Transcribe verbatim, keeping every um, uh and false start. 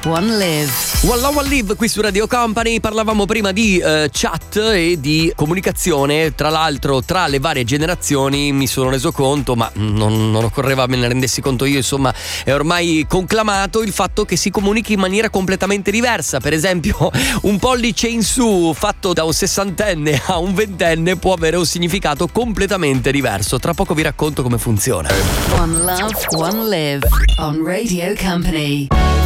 One Live. One Love One Live qui su Radio Company. Parlavamo prima di eh, chat e di comunicazione. Tra l'altro, tra le varie generazioni mi sono reso conto, ma non, non occorreva me ne rendessi conto io, insomma, è ormai conclamato il fatto che si comunichi in maniera completamente diversa. Per esempio, un pollice in su fatto da un sessantenne a un ventenne può avere un significato completamente diverso. Tra poco vi racconto come funziona. One Love, One Live on Radio Company.